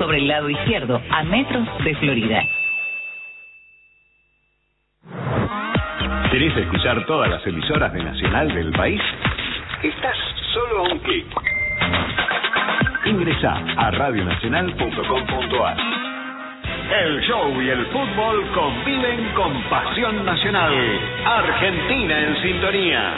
sobre el lado izquierdo, a metros de Florida. ¿Querés escuchar todas las emisoras de Nacional del país? Estás solo a un clic. Ingresá a radionacional.com.ar. El show y el fútbol conviven con pasión nacional. Argentina en sintonía.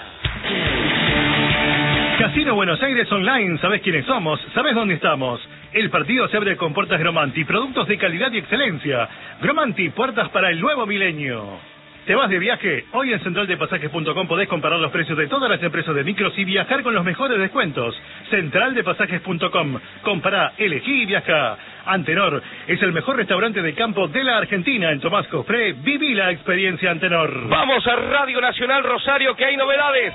Casino Buenos Aires Online, ¿sabés quiénes somos? ¿Sabés dónde estamos? El partido se abre con puertas Gromanti, productos de calidad y excelencia. Gromanti, puertas para el nuevo milenio. ¿Te vas de viaje? Hoy en centraldepasajes.com podés comparar los precios de todas las empresas de micros y viajar con los mejores descuentos. Centraldepasajes.com. Compará, elegí y viaja. Antenor es el mejor restaurante de campo de la Argentina. En Tomás Cofré, viví la experiencia Antenor. Vamos a Radio Nacional Rosario, que hay novedades.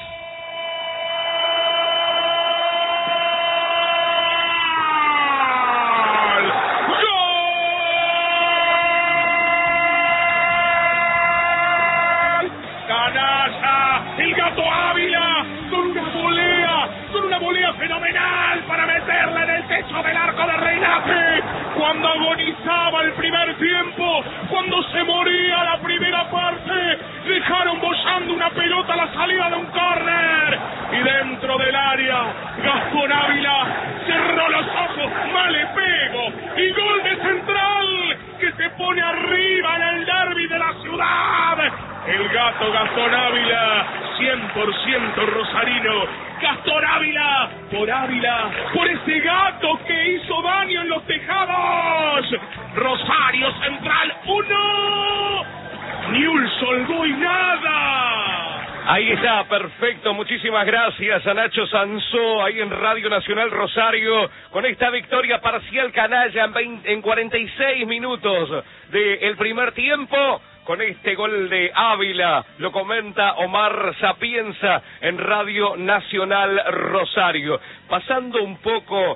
El Gato Ávila con una volea fenomenal para meterla en el techo del arco de Reinate. Cuando agonizaba el primer tiempo, cuando se moría la primera parte, dejaron bollando una pelota a la salida de un córner. Y dentro del área, Gastón Ávila cerró los ojos, mal le pego. Y gol de Central, que se pone arriba en el derbi de la ciudad. El gato Gastón Ávila, 100% rosarino. Gastón Ávila, por ese gato que hizo daño en los tejados. Rosario Central 1, ni un solgó y nada. Ahí está, perfecto, muchísimas gracias a Nacho Sansó, ahí en Radio Nacional Rosario, con esta victoria parcial canalla en 46 minutos del primer tiempo. Con este gol de Ávila, lo comenta Omar Sapienza en Radio Nacional Rosario. Pasando un poco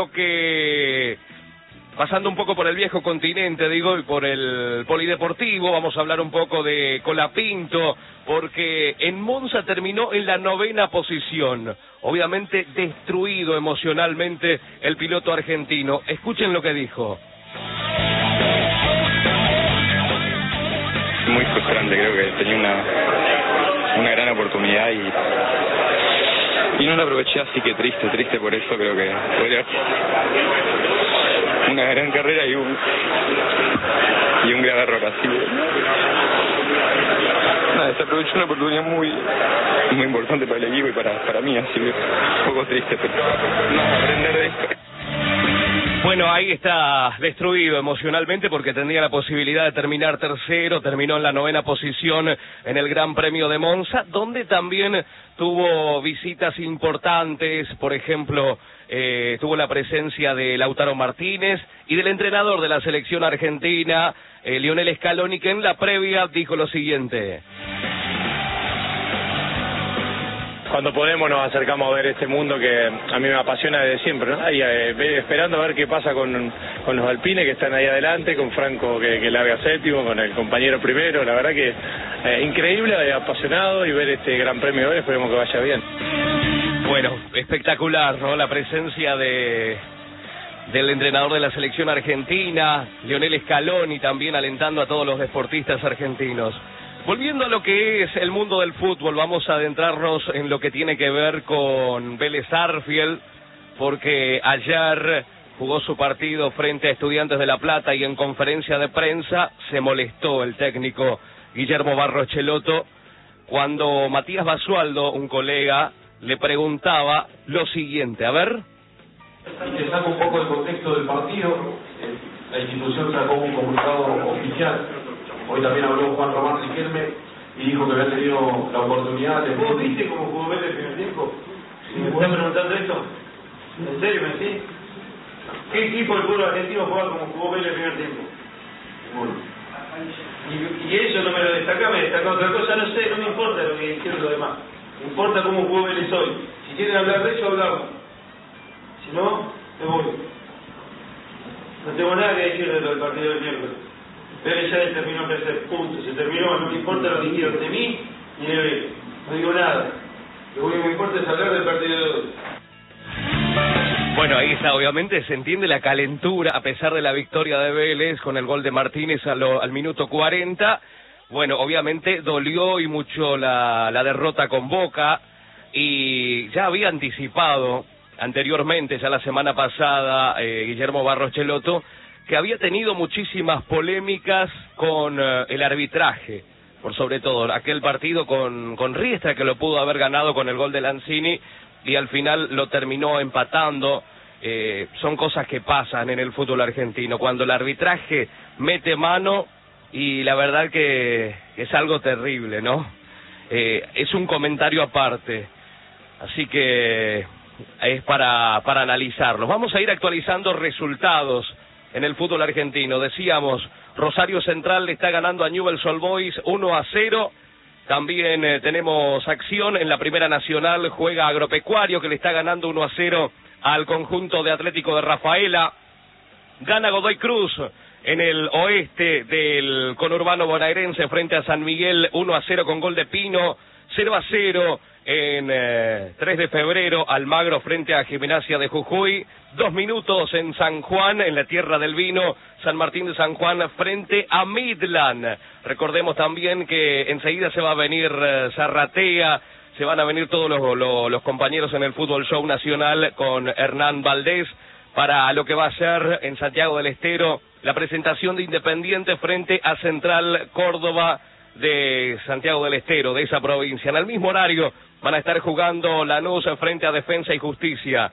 por el viejo continente, digo, y por el polideportivo, vamos a hablar un poco de Colapinto, porque en Monza terminó en la 9ª posición. Obviamente destruido emocionalmente el piloto argentino. Escuchen lo que dijo. Muy frustrante, creo que tenía una gran oportunidad y no la aproveché, así que triste por eso. Creo que podría una gran carrera y un gran error así. Nada, desaprovechó una oportunidad muy importante para el equipo y para mí, así que un poco triste, pero nada, aprender de esto. Bueno, ahí está destruido emocionalmente porque tendría la posibilidad de terminar tercero, terminó en la 9ª posición en el Gran Premio de Monza, donde también tuvo visitas importantes, por ejemplo, tuvo la presencia de Lautaro Martínez y del entrenador de la selección argentina, Lionel Scaloni, que en la previa dijo lo siguiente. Cuando podemos nos acercamos a ver este mundo que a mí me apasiona desde siempre, ¿no? Y, esperando a ver qué pasa con los alpines que están ahí adelante, con Franco que larga séptimo, con el compañero primero. La verdad que increíble, apasionado, y ver este gran premio hoy, esperemos que vaya bien. Bueno, espectacular, ¿no? La presencia del entrenador de la selección argentina, Lionel Scaloni, también alentando a todos los deportistas argentinos. Volviendo a lo que es el mundo del fútbol, vamos a adentrarnos en lo que tiene que ver con Vélez Sarsfield, porque ayer jugó su partido frente a Estudiantes de La Plata y en conferencia de prensa se molestó el técnico Guillermo Barros Schelotto cuando Matías Basualdo, un colega, le preguntaba lo siguiente. A ver. Te saco un poco del contexto del partido. La institución sacó un comunicado oficial. Hoy también habló Juan Román Riquelme y dijo que había tenido la oportunidad de... ¿Vos viste cómo jugó Vélez el primer tiempo? ¿Me estás preguntando esto? ¿En serio me decís? ¿Qué equipo del fútbol argentino juega como jugó Vélez el primer tiempo? Ninguno. Y eso no me lo destaca, me destaca otra cosa, no sé, no me importa lo que dijeron los demás. Me importa cómo jugó Vélez hoy. Si quieren hablar de eso, hablamos. Si no, me voy. No tengo nada que decir del partido del miércoles. Vélez ya terminó el tercer punto, se terminó, no me importa lo que dijeron de mí ni de Vélez. No digo nada. Lo único que me importa es hablar del partido de hoy. Bueno, ahí está, obviamente se entiende la calentura a pesar de la victoria de Vélez con el gol de Martínez al minuto 40. Bueno, obviamente dolió y mucho la derrota con Boca, y ya había anticipado anteriormente, ya la semana pasada, Guillermo Barros Schelotto, que había tenido muchísimas polémicas con el arbitraje, por sobre todo aquel partido con Riestra, que lo pudo haber ganado con el gol de Lanzini, y al final lo terminó empatando. Son cosas que pasan en el fútbol argentino, cuando el arbitraje mete mano, y la verdad que es algo terrible, ¿no? Es un comentario aparte, así que es para analizarlo. Vamos a ir actualizando resultados en el fútbol argentino. Decíamos, Rosario Central le está ganando a Newell's Old Boys 1-0. También tenemos acción en la Primera Nacional, juega Agropecuario, que le está ganando 1-0 al conjunto de Atlético de Rafaela. Gana Godoy Cruz en el oeste del conurbano bonaerense frente a San Miguel 1-0 con gol de Pino. 0-0 en 3 de febrero, Almagro frente a Gimnasia de Jujuy. 2 minutos en San Juan, en la tierra del vino, San Martín de San Juan frente a Midland. Recordemos también que enseguida se va a venir Zarratea, se van a venir todos los compañeros en el Fútbol Show Nacional con Hernán Valdés para lo que va a ser en Santiago del Estero la presentación de Independiente frente a Central Córdoba de Santiago del Estero, de esa provincia. En el mismo horario van a estar jugando Lanús frente a Defensa y Justicia.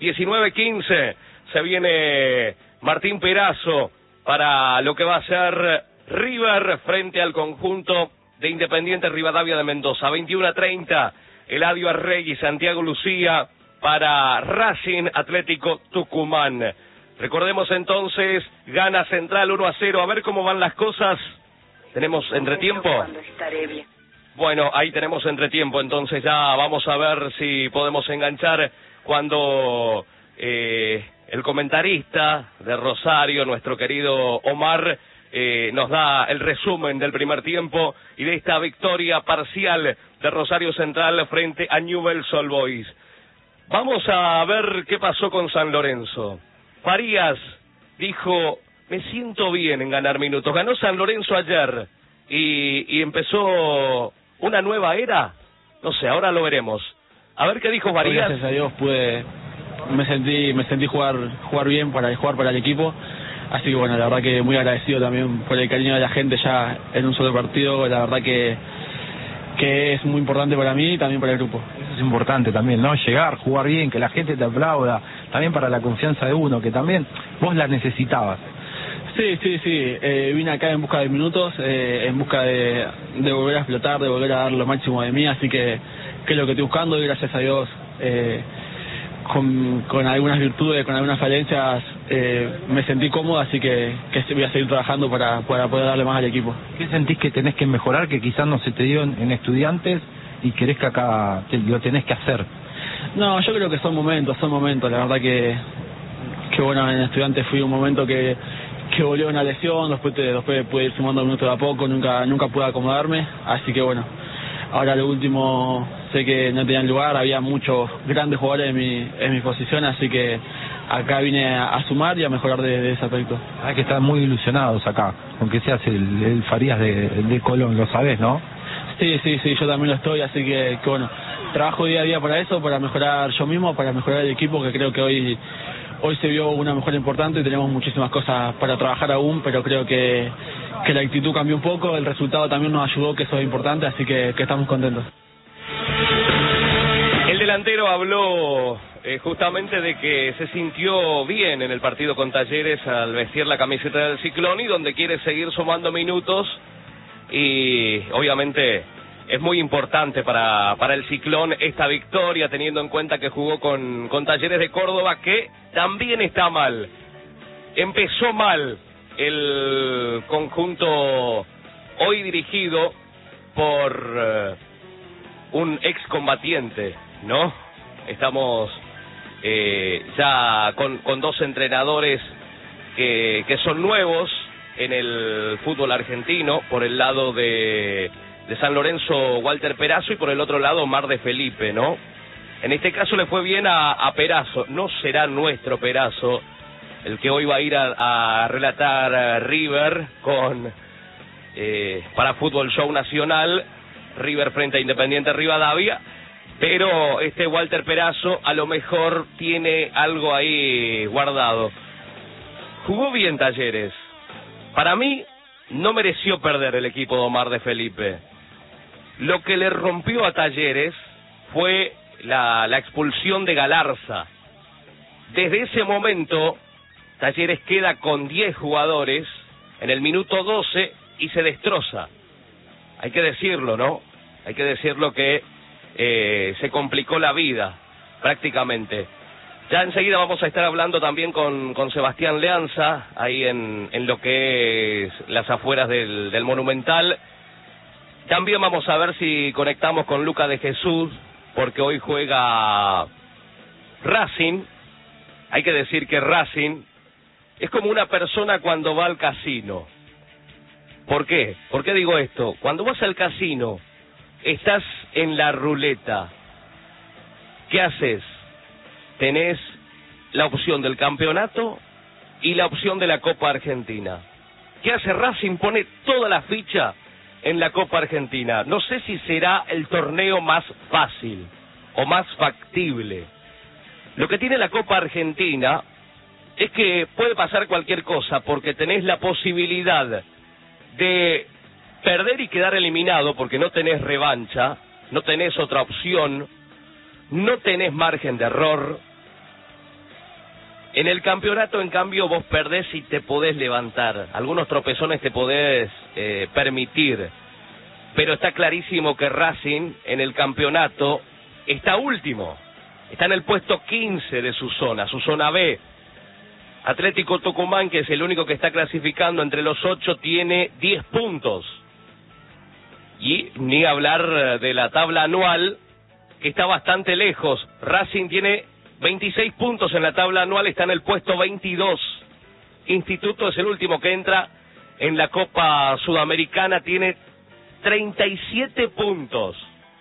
19:15 se viene Martín Perazo para lo que va a ser River frente al conjunto de Independiente Rivadavia de Mendoza. 21:30 Eladio Arregui y Santiago Lucía para Racing Atlético Tucumán. Recordemos entonces, gana Central 1-0. A ver cómo van las cosas. ¿Tenemos entretiempo? Bueno, ahí tenemos entretiempo, entonces ya vamos a ver si podemos enganchar cuando el comentarista de Rosario, nuestro querido Omar, nos da el resumen del primer tiempo y de esta victoria parcial de Rosario Central frente a Newell's Old Boys. Vamos a ver qué pasó con San Lorenzo. Farías dijo: me siento bien en ganar minutos. Ganó San Lorenzo ayer y empezó una nueva era. No sé, ahora lo veremos. A ver qué dijo Farías. Gracias a Dios me sentí jugar bien jugar para el equipo. Así que bueno, la verdad que muy agradecido también por el cariño de la gente ya en un solo partido. La verdad que es muy importante para mí y también para el grupo. Eso es importante también, ¿no? Llegar, jugar bien, que la gente te aplauda, también para la confianza de uno, que también vos la necesitabas. Sí, vine acá en busca de minutos, en busca de volver a explotar, de volver a dar lo máximo de mí, así que es lo que estoy buscando, y gracias a Dios, con algunas virtudes, con algunas falencias, me sentí cómodo, así que voy a seguir trabajando para poder darle más al equipo. ¿Qué sentís que tenés que mejorar, que quizás no se te dio en Estudiantes y querés que acá lo tenés que hacer? No, yo creo que son momentos, la verdad que bueno, en Estudiantes fui un momento que volvió una lesión, después pude ir sumando minutos de a poco, nunca pude acomodarme, así que bueno, ahora lo último sé que no tenían lugar, había muchos grandes jugadores en mi posición, así que acá vine a sumar y a mejorar de ese aspecto. Hay que estar muy ilusionados acá, aunque seas el Farías de Colón, lo sabés, ¿no? Sí, yo también lo estoy, así que bueno, trabajo día a día para eso, para mejorar yo mismo, para mejorar el equipo, que creo que hoy se vio una mejora importante y tenemos muchísimas cosas para trabajar aún, pero creo que la actitud cambió un poco, el resultado también nos ayudó, que eso es importante, así que estamos contentos. El delantero habló justamente de que se sintió bien en el partido con Talleres al vestir la camiseta del Ciclón y donde quiere seguir sumando minutos, y obviamente es muy importante para el Ciclón esta victoria, teniendo en cuenta que jugó con Talleres de Córdoba, que también está mal. Empezó mal el conjunto hoy dirigido por un excombatiente, ¿no? Estamos ya con dos entrenadores que son nuevos en el fútbol argentino, por el lado de San Lorenzo, Walter Perazo, y por el otro lado Omar de Felipe, ¿no? En este caso le fue bien a Perazo. No será nuestro Perazo el que hoy va a ir a relatar River para Fútbol Show Nacional, River frente a Independiente Rivadavia, pero Walter Perazo a lo mejor tiene algo ahí guardado. Jugó bien Talleres. Para mí no mereció perder el equipo de Omar de Felipe. Lo que le rompió a Talleres fue la expulsión de Galarza. Desde ese momento Talleres queda con 10 jugadores en el minuto 12 y se destroza. Hay que decirlo, ¿no? Hay que decirlo que se complicó la vida prácticamente. Ya enseguida vamos a estar hablando también con Sebastián Leanza, ahí en lo que es las afueras del Monumental. También vamos a ver si conectamos con Luca de Jesús, porque hoy juega Racing. Hay que decir que Racing es como una persona cuando va al casino. ¿Por qué? ¿Por qué digo esto? Cuando vas al casino, estás en la ruleta. ¿Qué haces? Tenés la opción del campeonato y la opción de la Copa Argentina. ¿Qué hace Racing? Pone toda la ficha en la Copa Argentina. No sé si será el torneo más fácil o más factible. Lo que tiene la Copa Argentina es que puede pasar cualquier cosa, porque tenés la posibilidad de perder y quedar eliminado, porque no tenés revancha, no tenés otra opción, no tenés margen de error. En el campeonato, en cambio, vos perdés y te podés levantar. Algunos tropezones te podés permitir. Pero está clarísimo que Racing en el campeonato está último. Está en el puesto 15 de su zona B. Atlético Tucumán, que es el único que está clasificando entre los 8, tiene 10 puntos. Y ni hablar de la tabla anual, que está bastante lejos. Racing tiene 26 puntos en la tabla anual, está en el puesto 22. Instituto es el último que entra en la Copa Sudamericana, tiene 37 puntos.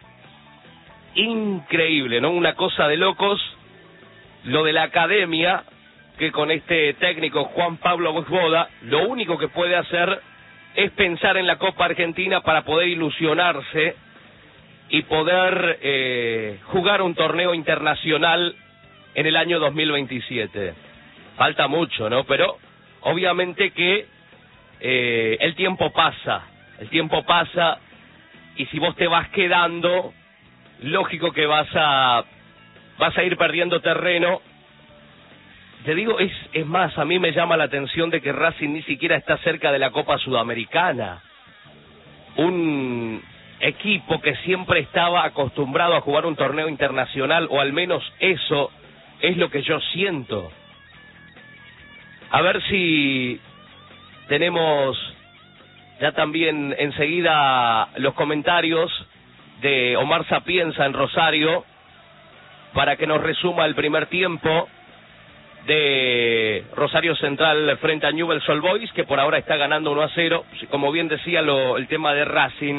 Increíble, ¿no? Una cosa de locos. Lo de la academia, que con este técnico Juan Pablo Voivoda, lo único que puede hacer es pensar en la Copa Argentina para poder ilusionarse y poder jugar un torneo internacional en el año 2027. Falta mucho, ¿no? Pero obviamente que el tiempo pasa y si vos te vas quedando, lógico que vas a ir perdiendo terreno. Te digo, es más, a mí me llama la atención de que Racing ni siquiera está cerca de la Copa Sudamericana. Un equipo que siempre estaba acostumbrado a jugar un torneo internacional, o al menos eso es lo que yo siento. A ver si tenemos ya también enseguida los comentarios de Omar Sapienza en Rosario para que nos resuma el primer tiempo de Rosario Central frente a Newell's Old Boys, que por ahora está ganando 1-0. Como bien decía el tema de Racing,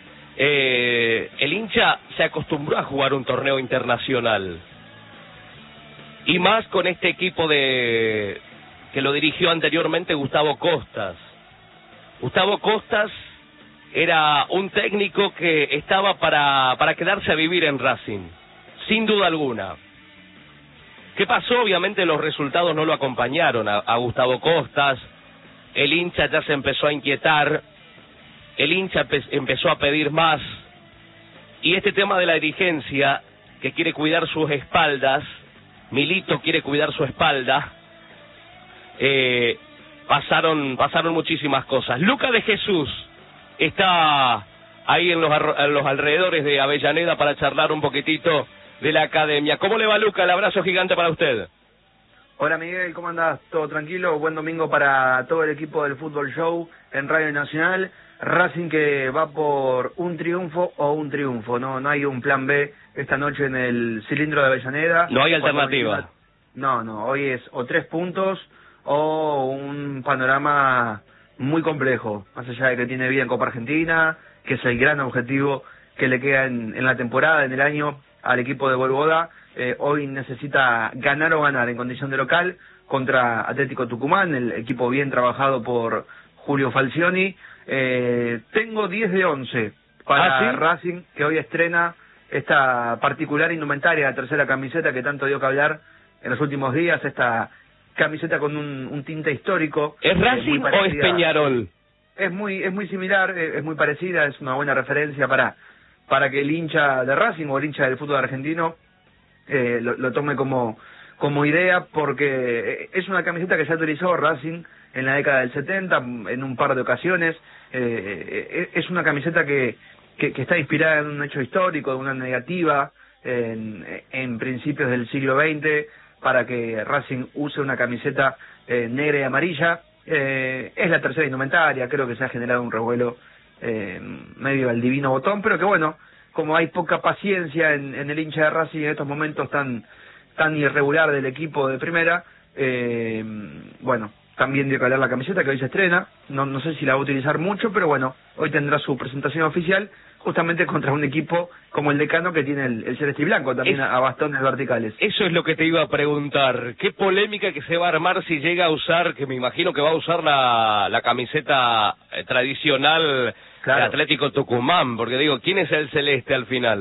el hincha se acostumbró a jugar un torneo internacional, y más con este equipo que lo dirigió anteriormente Gustavo Costas. Gustavo Costas era un técnico que estaba para quedarse a vivir en Racing, sin duda alguna. ¿Qué pasó? Obviamente los resultados no lo acompañaron a Gustavo Costas. El hincha ya se empezó a inquietar, el hincha empezó a pedir más, y este tema de la dirigencia, que quiere cuidar sus espaldas, Milito quiere cuidar su espalda, pasaron muchísimas cosas. Luca de Jesús está ahí en los alrededores de Avellaneda para charlar un poquitito de la academia. ¿Cómo le va, Luca? El abrazo gigante para usted. Hola, Miguel, ¿cómo andás? ¿Todo tranquilo? Buen domingo para todo el equipo del Fútbol Show en Radio Nacional. Racing que va por un triunfo o un triunfo, no hay un plan B esta noche en el cilindro de Avellaneda. No hay alternativa. No, hoy es o 3 puntos o un panorama muy complejo, más allá de que tiene vida en Copa Argentina, que es el gran objetivo que le queda en la temporada, en el año, al equipo de Voivoda. Hoy necesita ganar o ganar en condición de local contra Atlético Tucumán, el equipo bien trabajado por Julio Falcioni. Tengo 10 de 11 para Racing, que hoy estrena esta particular indumentaria, la tercera camiseta que tanto dio que hablar en los últimos días, esta camiseta con un tinte histórico. ¿Es Racing o es Peñarol? Es muy similar, es muy parecida, es una buena referencia para que el hincha de Racing o el hincha del fútbol argentino lo tome como idea, porque es una camiseta que se ha utilizado Racing en la década del 70 en un par de ocasiones. Es una camiseta que está inspirada en un hecho histórico, de una negativa en principios del siglo XX para que Racing use una camiseta negra y amarilla. Es la tercera indumentaria, creo que se ha generado un revuelo medio al divino botón, pero que bueno, como hay poca paciencia en el hincha de Racing en estos momentos tan irregular del equipo de primera, bueno, también dio que hablar la camiseta que hoy se estrena. No sé si la va a utilizar mucho, pero bueno, hoy tendrá su presentación oficial justamente contra un equipo como el Decano, que tiene el celeste y blanco también a bastones verticales. Eso es lo que te iba a preguntar. ¿Qué polémica que se va a armar si llega a usar, que me imagino que va a usar la camiseta tradicional de Atlético Tucumán? Porque digo, ¿quién es el celeste al final?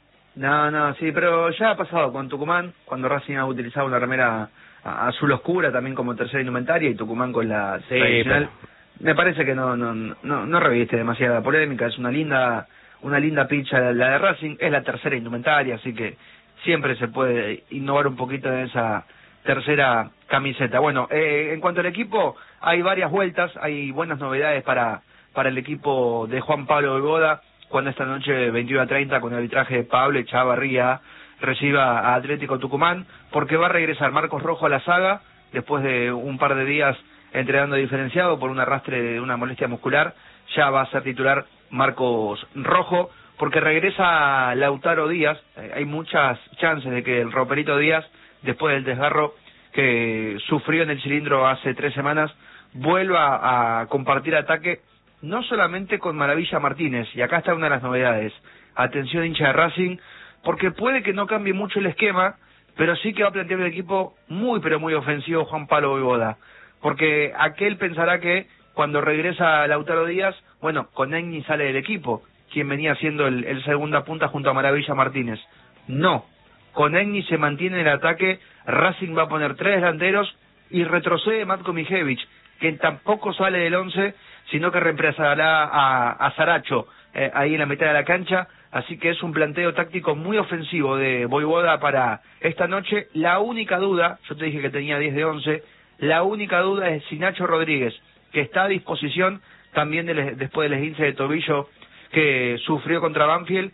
No, sí, pero ya ha pasado con Tucumán, cuando Racing ha utilizado una remera azul oscura también como tercera indumentaria, y Tucumán con la tradicional. Pero me parece que no reviste demasiada polémica. Es una linda picha la de Racing, es la tercera indumentaria, así que siempre se puede innovar un poquito en esa tercera camiseta. Bueno, en cuanto al equipo, hay varias vueltas, hay buenas novedades para el equipo de Juan Pablo Voivoda, cuando esta noche 21:30 con el arbitraje de Pablo Echavarría reciba a Atlético Tucumán, porque va a regresar Marcos Rojo a la saga después de un par de días entrenando diferenciado por un arrastre de una molestia muscular. Ya va a ser titular Marcos Rojo, porque regresa Lautaro Díaz. Hay muchas chances de que el Roperito Díaz, después del desgarro que sufrió en el cilindro hace 3 semanas, vuelva a compartir ataque, no solamente con Maravilla Martínez, y acá está una de las novedades. Atención, hincha de Racing, porque puede que no cambie mucho el esquema, pero sí que va a plantear un equipo muy pero muy ofensivo Juan Pablo Voivoda, porque aquel pensará que cuando regresa Lautaro Díaz, bueno, Conegni sale del equipo, quien venía siendo el segunda punta junto a Maravilla Martínez. No, Conegni se mantiene en el ataque, Racing va a poner 3 delanteros y retrocede Matko Mijevich, que tampoco sale del 11, sino que reemplazará a Saracho ahí en la mitad de la cancha. Así que es un planteo táctico muy ofensivo de Voivoda para esta noche. La única duda, yo te dije que tenía 10 de 11, la única duda es si Nacho Rodríguez, que está a disposición también después del esguince de tobillo que sufrió contra Banfield,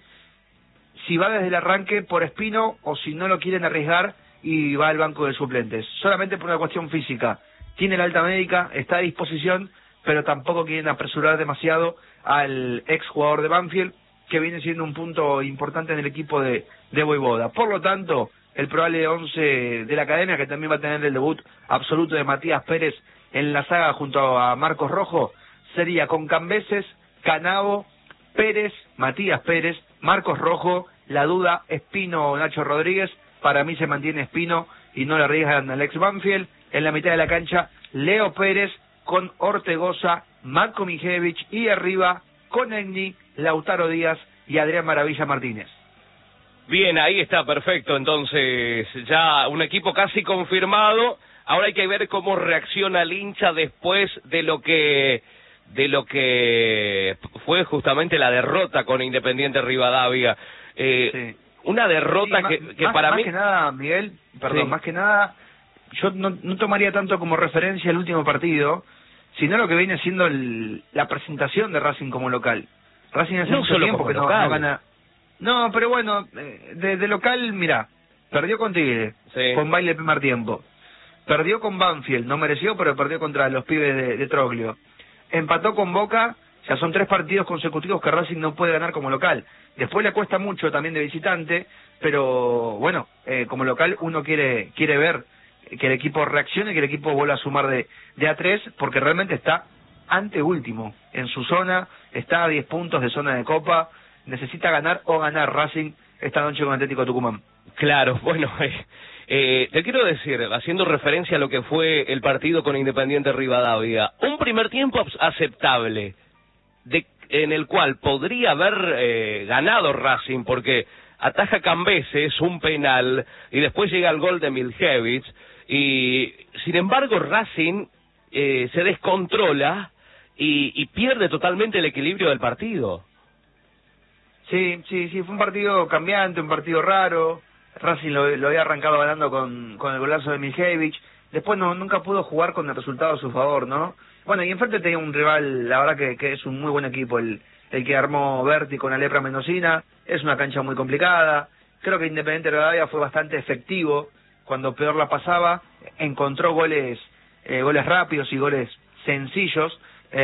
si va desde el arranque por Espino o si no lo quieren arriesgar y va al banco de suplentes. Solamente por una cuestión física. Tiene la alta médica, está a disposición, pero tampoco quieren apresurar demasiado al exjugador de Banfield, que viene siendo un punto importante en el equipo de Voivoda. Por lo tanto, el probable 11 de la academia, que también va a tener el debut absoluto de Matías Pérez en la saga junto a Marcos Rojo, sería con Cambeses, Canavo, Pérez, Matías Pérez, Marcos Rojo, la duda Espino o Nacho Rodríguez. Para mí se mantiene Espino y no le arriesgan al ex Banfield. En la mitad de la cancha, Leo Pérez con Ortegoza, Matko Mijevich, y arriba Conegni, Lautaro Díaz y Adrián Maravilla Martínez. Bien, ahí está, perfecto. Entonces, ya un equipo casi confirmado. Ahora hay que ver cómo reacciona el hincha después de lo que fue justamente la derrota con Independiente Rivadavia. Sí. Una derrota sí, que para mí... Más que nada, Miguel, perdón, sí. Más que nada, yo no tomaría tanto como referencia el último partido, sino lo que viene siendo la presentación de Racing como local. Racing hace mucho tiempo que no gana. No, pero bueno, de local, mirá, perdió con Tigre, con baile el primer tiempo. Perdió con Banfield, no mereció, pero perdió contra los pibes de Troglio. Empató con Boca, ya son 3 partidos consecutivos que Racing no puede ganar como local. Después le cuesta mucho también de visitante, pero bueno, como local uno quiere ver que el equipo reaccione, que el equipo vuelva a sumar de A3, porque realmente está anteúltimo en su zona, está a 10 puntos de zona de Copa, necesita ganar o ganar Racing esta noche con Atlético Tucumán. Claro, bueno, te quiero decir, haciendo referencia a lo que fue el partido con Independiente Rivadavia, un primer tiempo aceptable, en el cual podría haber ganado Racing, porque ataja Cambeses un penal y después llega el gol de Miljevic, y sin embargo Racing se descontrola y pierde totalmente el equilibrio del partido. Sí, fue un partido cambiante, un partido raro. Racing lo había arrancado ganando con el golazo de Miljevic. Después nunca pudo jugar con el resultado a su favor, ¿no? Bueno, y enfrente tenía un rival, la verdad que es un muy buen equipo, el que armó Berti con la Lepra Mendocina. Es una cancha muy complicada. Creo que Independiente Rivadavia fue bastante efectivo cuando peor la pasaba. Encontró goles rápidos y goles sencillos.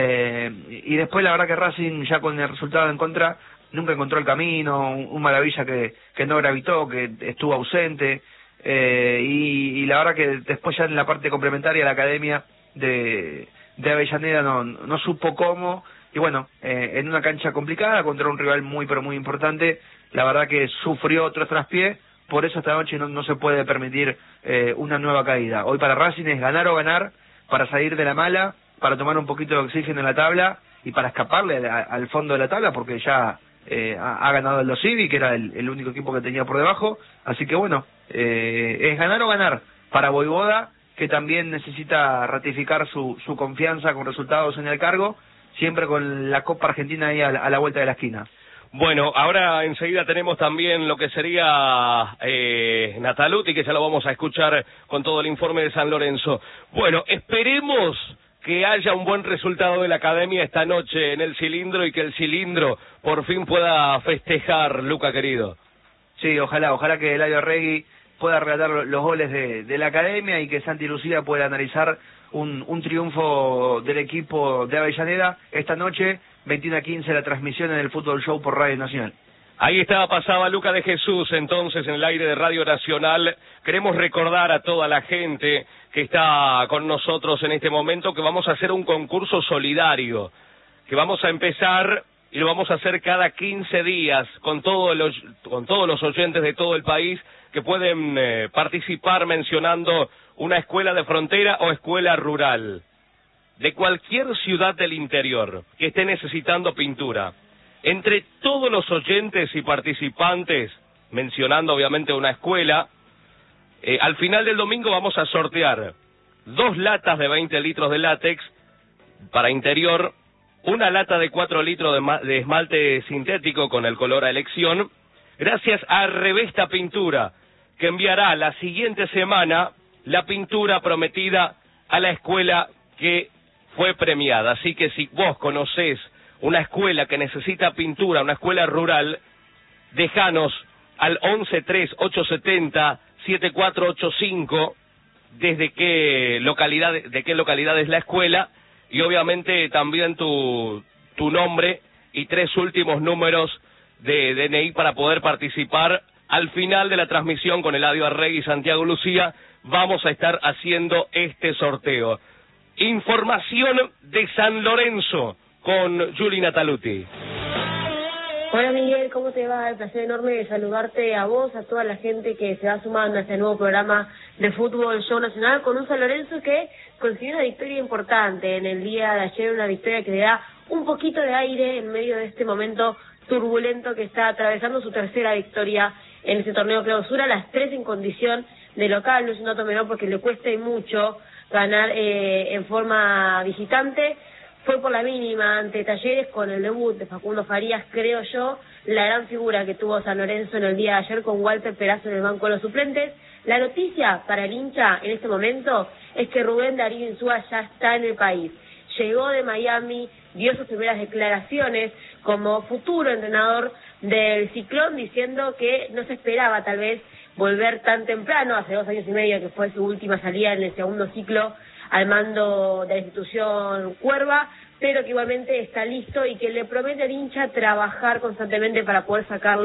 Y después la verdad que Racing, ya con el resultado en contra, nunca encontró el camino. Un Maravilla que no gravitó, que estuvo ausente. Y la verdad que después ya en la parte complementaria la academia de Avellaneda no supo cómo, y bueno, en una cancha complicada contra un rival muy pero muy importante, la verdad que sufrió otro traspié. Por eso esta noche no se puede permitir una nueva caída. Hoy para Racing es ganar o ganar, para salir de la mala, para tomar un poquito de oxígeno en la tabla y para escaparle al fondo de la tabla, porque ya ha ganado el Dosivi, que era el único equipo que tenía por debajo. Así que bueno, es ganar o ganar para Voivoda, que también necesita ratificar su confianza con resultados en el cargo, siempre con la Copa Argentina ahí a la vuelta de la esquina. Bueno, ahora enseguida tenemos también lo que sería Nataluti, que ya lo vamos a escuchar con todo el informe de San Lorenzo. Bueno, esperemos que haya un buen resultado de la academia esta noche en el Cilindro y que el Cilindro por fin pueda festejar, Luca querido. Sí, ojalá que Eladio Arregui pueda relatar los goles de la academia y que Santi Lucía pueda analizar un triunfo del equipo de Avellaneda esta noche, 21:15, la transmisión en el Fútbol Show por Radio Nacional. Ahí pasaba Luca de Jesús entonces en el aire de Radio Nacional. Queremos recordar a toda la gente que está con nosotros en este momento que vamos a hacer un concurso solidario, que vamos a empezar y lo vamos a hacer cada 15 días con todos los oyentes de todo el país que pueden participar mencionando una escuela de frontera o escuela rural de cualquier ciudad del interior que esté necesitando pintura. Entre todos los oyentes y participantes, mencionando obviamente una escuela, al final del domingo vamos a sortear 2 latas de 20 litros de látex para interior, una lata de 4 litros de esmalte sintético con el color a elección, gracias a Revesta Pintura, que enviará la siguiente semana la pintura prometida a la escuela que fue premiada. Así que si vos conocés una escuela que necesita pintura, una escuela rural, déjanos al 113870-7485 de qué localidad es la escuela, y obviamente también tu nombre y 3 últimos números de DNI para poder participar. Al final de la transmisión con Eladio Arregui y Santiago Lucía vamos a estar haciendo este sorteo. Información de San Lorenzo con Juli Nataluti. Hola Miguel, ¿cómo te va? El placer enorme de saludarte a vos, a toda la gente que se va sumando a este nuevo programa de Fútbol Show Nacional con un San Lorenzo que consiguió una victoria importante en el día de ayer, una victoria que le da un poquito de aire en medio de este momento turbulento que está atravesando, su tercera victoria en este torneo clausura, las 3 en condición de local. No es un dato menor porque le cuesta mucho ganar en forma visitante. Fue por la mínima ante Talleres con el debut de Facundo Farías, creo yo, la gran figura que tuvo San Lorenzo en el día de ayer con Walter Perazo en el banco de los suplentes. La noticia para el hincha en este momento es que Rubén Darío Insúa ya está en el país. Llegó de Miami, dio sus primeras declaraciones como futuro entrenador del Ciclón, diciendo que no se esperaba tal vez volver tan temprano, hace 2 años y medio que fue su última salida en el segundo ciclo al mando de la institución Cuerva, pero que igualmente está listo y que le promete al hincha trabajar constantemente para poder sacarlo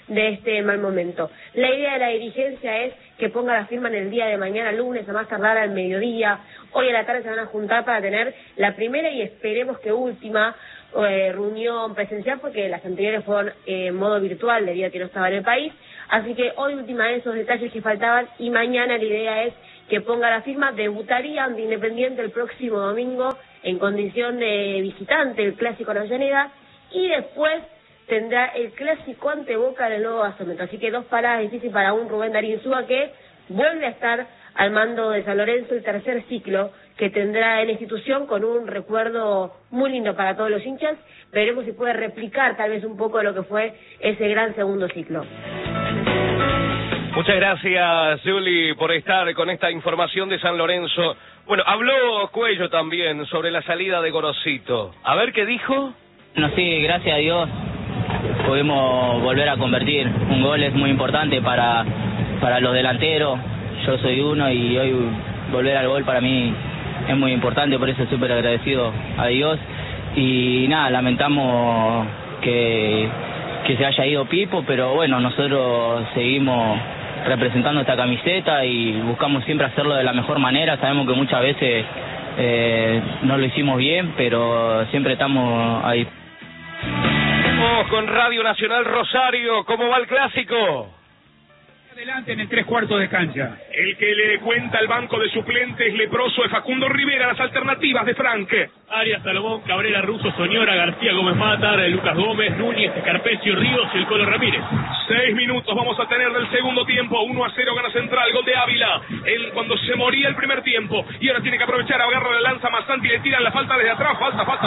de este mal momento. La idea de la dirigencia es que ponga la firma en el día de mañana, lunes, a más tardar al mediodía. Hoy a la tarde se van a juntar para tener la primera y esperemos que última reunión presencial, porque las anteriores fueron en modo virtual debido a que no estaba en el país. Así que hoy última de esos detalles que faltaban, y mañana la idea es que ponga la firma. Debutaría ante Independiente el próximo domingo en condición de visitante, el clásico en Avellaneda, y después tendrá el clásico ante Boca en el nuevo gasómetro. Así que 2 paradas difíciles para un Rubén Darío Insúa, que vuelve a estar al mando de San Lorenzo, el tercer ciclo que tendrá en la institución, con un recuerdo muy lindo para todos los hinchas. Veremos si puede replicar tal vez un poco de lo que fue ese gran segundo ciclo. Muchas gracias, Juli, por estar con esta información de San Lorenzo. Bueno, habló Cuello también sobre la salida de Gorosito. A ver qué dijo. Bueno, sí, gracias a Dios pudimos volver a convertir un gol. Es muy importante para los delanteros. Yo soy uno y hoy volver al gol para mí es muy importante, por eso súper agradecido a Dios. Y nada, lamentamos que se haya ido Pipo, pero bueno, nosotros seguimos representando esta camiseta y buscamos siempre hacerlo de la mejor manera. Sabemos que muchas veces no lo hicimos bien, pero siempre estamos ahí. Vamos con Radio Nacional Rosario, ¿cómo va el clásico? Adelante en el 3/4 de cancha. El que le cuenta al banco de suplentes leproso de Facundo Rivera, las alternativas de Frank. Arias, Salomón, Cabrera, Russo, Soñora, García, Gómez Matar, Lucas Gómez, Núñez, Escarpecio, Ríos y el Colo Ramírez. 6 minutos vamos a tener del segundo tiempo. 1-0 gana Central, gol de Ávila. Cuando se moría el primer tiempo. Y ahora tiene que aprovechar, agarra la lanza Masanti, le tiran la falta desde atrás.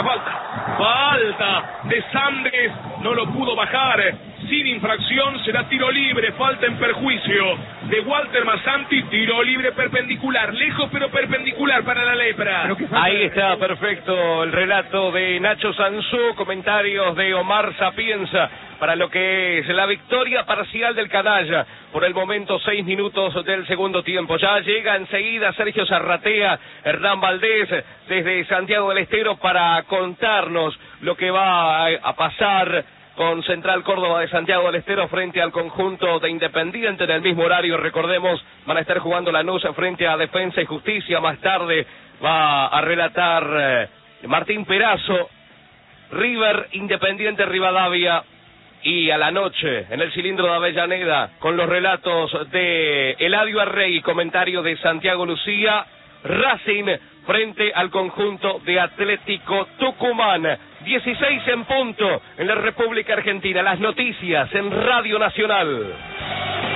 Falta de Sandres, no lo pudo bajar. Sin infracción, será tiro libre, falta en perjuicio de Walter Masanti, tiro libre perpendicular, lejos pero perpendicular para la lepra. Ahí está, perfecto, el relato de Nacho Sansú, comentarios de Omar Sapienza para lo que es la victoria parcial del Canalla. Por el momento, 6 minutos del segundo tiempo. Ya llega enseguida Sergio Zarratea, Hernán Valdés, desde Santiago del Estero, para contarnos lo que va a pasar con Central Córdoba de Santiago del Estero frente al conjunto de Independiente. En el mismo horario, recordemos, van a estar jugando Lanús frente a Defensa y Justicia. Más tarde va a relatar Martín Perazo, River, Independiente Rivadavia. Y a la noche, en el cilindro de Avellaneda, con los relatos de Eladio Arrey y comentario de Santiago Lucía, Racing frente al conjunto de Atlético Tucumán. 16 en punto en la República Argentina. Las noticias en Radio Nacional.